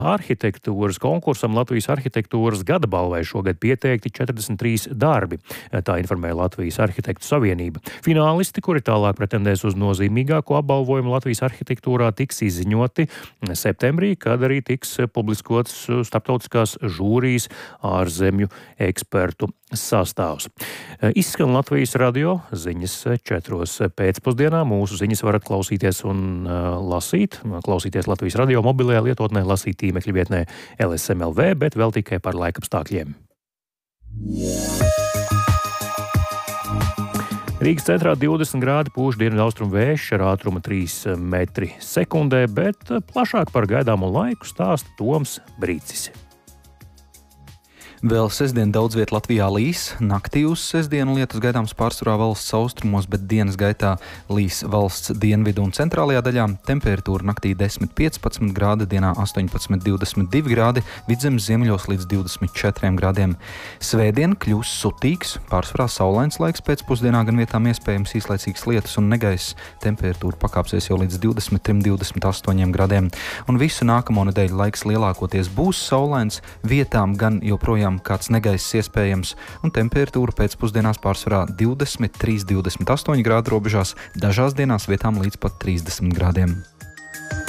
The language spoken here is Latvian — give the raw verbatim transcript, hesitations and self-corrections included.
Arhitektūras konkursam Latvijas arhitektūras gada balvai šogad pieteikti četrdesmit trīs darbi, tā informēja Latvijas Arhitektu Savienība. Finālisti, kuri tālāk pretendēs uz nozīmīgāko apbalvojumu Latvijas arhitektūrā, tiks izziņoti septembrī, kad arī tiks publiskots starptautiskās žūrijas ārzemju ekspertu sastāvs. Izskan Latvijas radio ziņas četros pēcpusdienā. Mūsu ziņas varat klausīties un uh, lasīt. Klausīties Latvijas radio mobilajā lietotnē, lasīt tīmekļa vietnē L S M L V, bet vēl tikai par laikapstākļiem. Rīgas centrā divdesmit grādi, pūš dienvidu austrumu vējš ar ātrumu trīs metri sekundē, bet plašāk par gaidāmo laiku stāsta Toms Brīcis. Vēl sestdien daudz viet Latvijā līs. Naktī uz sestdienu lietus gaidāms pārsvarā valsts austrumos, bet dienas gaitā līs valsts dienvidu un centrālajā daļā. Temperatūra naktī desmit piecpadsmit grādi, dienā astoņpadsmit divdesmit divi grādi, vidzemes ziemeļos līdz divdesmit četriem grādiem. Svētdien kļūs sutīgs, pārsvarā saulains laiks pēcpusdienā, gan vietām iespējams īslaicīgs lietus un negaiss. Temperatūra pakāpsies jau līdz divdesmit trim līdz divdesmit astoņiem grādiem. Un visu nākamo nedēļu laiks lielākoties būs saulains, vietām gan joprojām kāds negaiss iespējams, un temperatūra pēcpusdienās pārsvarā divdesmit trīs līdz divdesmit astoņi grādu robežās, dažās dienās vietām līdz pat trīsdesmit grādiem.